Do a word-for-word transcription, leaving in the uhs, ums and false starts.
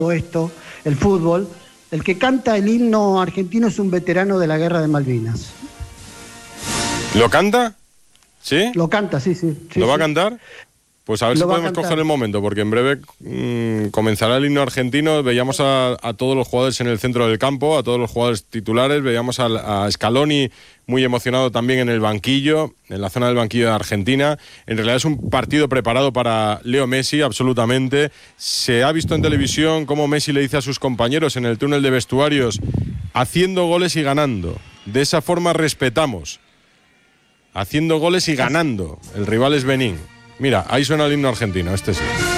esto, el fútbol, el que canta el himno argentino es un veterano de la Guerra de Malvinas. ¿Lo canta? ¿Sí? Lo canta, sí, sí. sí ¿Lo va sí. a cantar? Pues a ver Lo si podemos coger el momento, porque en breve mmm, comenzará el himno argentino. Veíamos a, a todos los jugadores en el centro del campo, a todos los jugadores titulares. Veíamos a, a Scaloni muy emocionado también en el banquillo, en la zona del banquillo de Argentina. En realidad es un partido preparado para Leo Messi, absolutamente. Se ha visto en televisión cómo Messi le dice a sus compañeros en el túnel de vestuarios, haciendo goles y ganando. De esa forma respetamos. Haciendo goles y ganando. El rival es Benín. Mira, ahí suena el himno argentino, este sí.